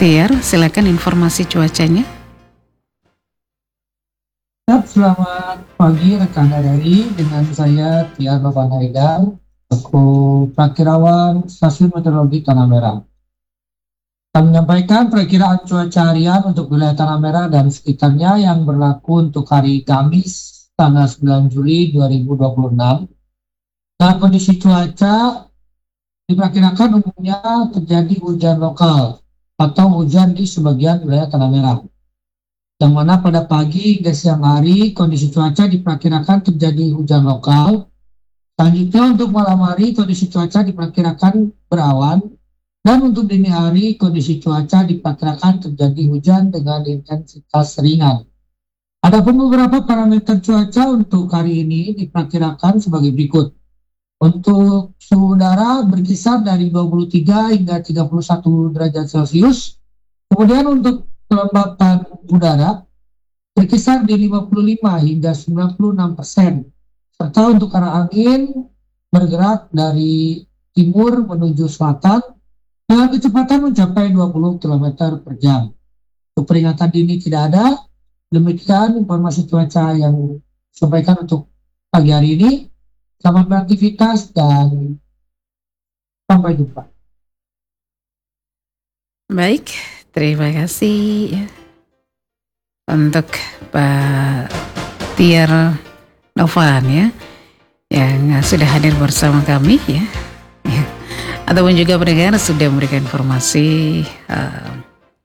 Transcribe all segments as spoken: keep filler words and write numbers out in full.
Tiar, silakan informasi cuacanya. Selamat pagi rekan R R I, dengan saya Tiar Novan Haidar, selaku Prakirawan Stasiun Meteorologi Tanah Merah. Kami menyampaikan perakiraan cuaca harian untuk wilayah Tanah Merah dan sekitarnya yang berlaku untuk hari Kamis tanggal sembilan Juli dua ribu dua puluh enam. Dalam kondisi cuaca diperkirakan umumnya terjadi hujan lokal atau hujan di sebagian wilayah Tanah Merah, yang mana pada pagi hingga siang hari kondisi cuaca diperkirakan terjadi hujan lokal. Selanjutnya untuk malam hari kondisi cuaca diperkirakan berawan, dan untuk dini hari kondisi cuaca diperkirakan terjadi hujan dengan intensitas ringan. Adapun beberapa parameter cuaca untuk hari ini diperkirakan sebagai berikut. Untuk suhu udara berkisar dari dua puluh tiga hingga tiga puluh satu derajat Celcius. Kemudian untuk kelembapan udara berkisar di lima puluh lima hingga sembilan puluh enam persen. Serta untuk arah angin bergerak dari timur menuju selatan dengan kecepatan mencapai dua puluh kilometer per jam. Untuk peringatan dini tidak ada. Demikian informasi cuaca yang disampaikan untuk pagi hari ini. Selamat beraktivitas dan sampai jumpa. Baik, terima kasih ya, untuk Pak Tiar Novan ya, yang sudah hadir bersama kami ya, ya. Ataupun juga pendengar sudah memberikan informasi uh,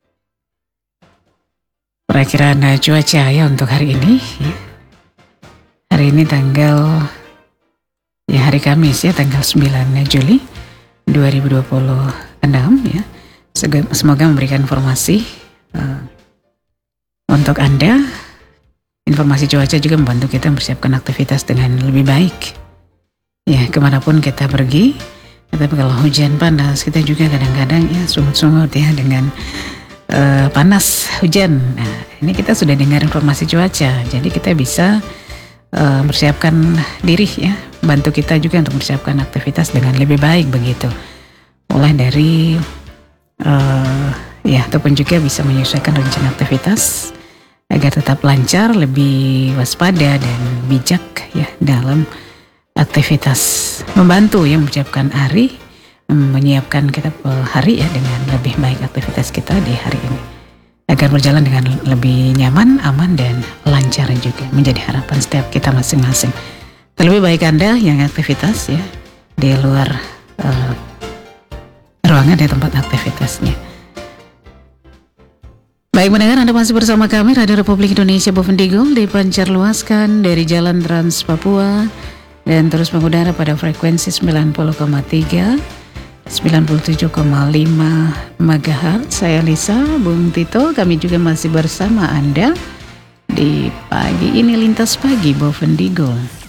perakiraan cuaca ya untuk hari ini ya. Hari ini tanggal ya hari Kamis ya, tanggal sembilan Juli dua ribu dua puluh enam ya. Semoga memberikan informasi uh, untuk Anda. Informasi cuaca juga membantu kita mempersiapkan aktivitas dengan lebih baik ya, kemanapun kita pergi. Tapi kalau hujan panas, kita juga kadang-kadang ya sungut-sungut ya dengan uh, panas hujan. Nah, ini kita sudah dengar informasi cuaca, jadi kita bisa uh, mempersiapkan diri ya, bantu kita juga untuk mempersiapkan aktivitas dengan lebih baik begitu. Mulai dari uh, ya, ataupun juga bisa menyesuaikan rencana aktivitas agar tetap lancar, lebih waspada dan bijak ya dalam aktivitas, membantu ya mempersiapkan hari, menyiapkan kita hari ya dengan lebih baik aktivitas kita di hari ini agar berjalan dengan lebih nyaman, aman dan lancar juga, menjadi harapan setiap kita masing-masing. Terlebih baik Anda yang aktivitas ya di luar uh, ruangan di tempat aktivitasnya. Baik mendengar, Anda masih bersama kami Radio Republik Indonesia Bovendigul, dipancar luaskan dari Jalan Trans Papua dan terus mengudara pada frekuensi sembilan puluh koma tiga, sembilan puluh tujuh koma lima megahertz. Saya Lisa, Bung Tito, kami juga masih bersama Anda di pagi ini, Lintas Pagi Bovendigul.